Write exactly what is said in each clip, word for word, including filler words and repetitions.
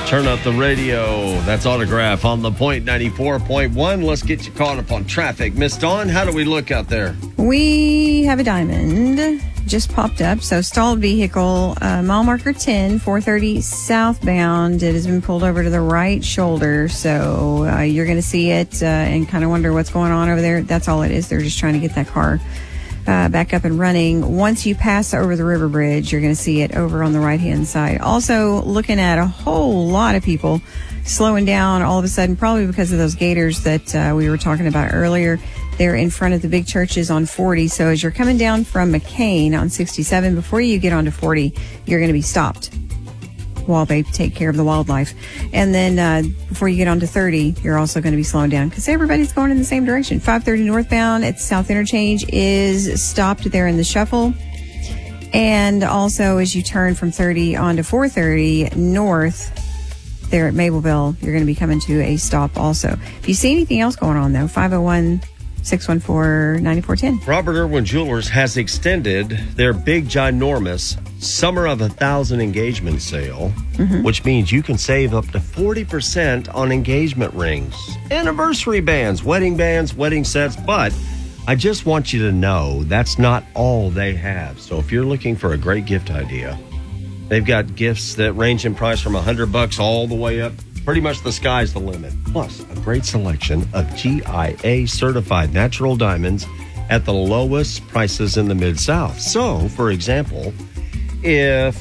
Turn up the radio. That's Autograph on the Point ninety-four point one. Let's get you caught up on traffic. Miss Dawn, how do we look out there? We have a diamond just popped up. So stalled vehicle, uh, mile marker ten, four thirty southbound. It has been pulled over to the right shoulder. So uh, you're going to see it uh, and kind of wonder what's going on over there. That's all it is. They're just trying to get that car Uh, back up and running. Once you pass over the river bridge, you're going to see it over on the right-hand side. Also, looking at a whole lot of people slowing down all of a sudden, probably because of those gators that uh, we were talking about earlier. They're in front of the big churches on forty. So as you're coming down from McCain on sixty-seven, before you get onto forty, you're going to be stopped while they take care of the wildlife. And then uh, before you get onto thirty, you're also going to be slowing down because everybody's going in the same direction. five thirty northbound at South Interchange is stopped there in the shuffle. And also as you turn from thirty onto four thirty north there at Mableville, you're going to be coming to a stop also. If you see anything else going on, though, five oh one, six one four, nine four one oh. Robert Irwin Jewelers has extended their big, ginormous Summer of a Thousand engagement sale, mm-hmm. which means you can save up to forty percent on engagement rings, anniversary bands, wedding bands, wedding sets. But I just want you to know that's not all they have. So if you're looking for a great gift idea, they've got gifts that range in price from one hundred bucks all the way up. Pretty much the sky's the limit. Plus, a great selection of G I A certified natural diamonds at the lowest prices in the Mid-South. So, for example, if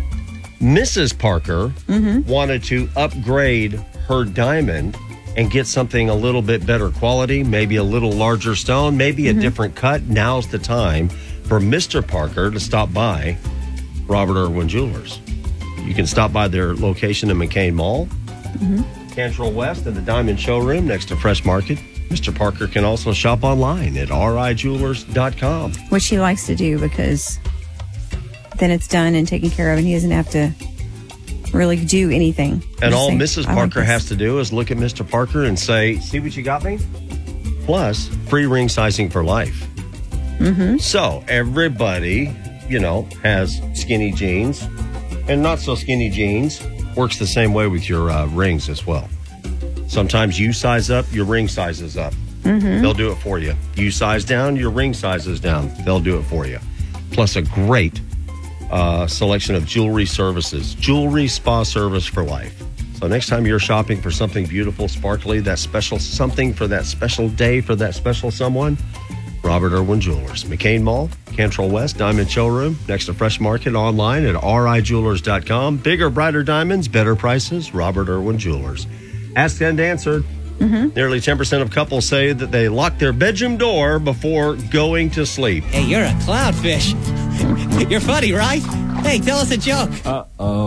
Missus Parker mm-hmm. wanted to upgrade her diamond and get something a little bit better quality, maybe a little larger stone, maybe mm-hmm. a different cut, now's the time for Mister Parker to stop by Robert Irwin Jewelers. You can stop by their location in McCain Mall, mm-hmm. Cantrell West, and the Diamond Showroom next to Fresh Market. Mister Parker can also shop online at r i jewelers dot com. Which he likes to do because then it's done and taken care of and he doesn't have to really do anything. And all Missus Parker like has to do is look at Mister Parker and say, see what you got me? Plus, free ring sizing for life. Mm-hmm. So everybody, you know, has skinny jeans and not so skinny jeans. Works the same way with your uh, rings as well. Sometimes you size up, your ring sizes up. Mm-hmm. They'll do it for you. You size down, your ring sizes down. They'll do it for you. Plus a great uh, selection of jewelry services. Jewelry spa service for life. So next time you're shopping for something beautiful, sparkly, that special something for that special day, for that special someone, Robert Irwin Jewelers. McCain Mall, Cantrell West, Diamond Showroom, next to Fresh Market, online at r i jewelers dot com. Bigger, brighter diamonds, better prices, Robert Irwin Jewelers. Asked and answered. Mm-hmm. Nearly ten percent of couples say that they lock their bedroom door before going to sleep. Hey, you're a clownfish. You're funny, right? Hey, tell us a joke. Uh-oh.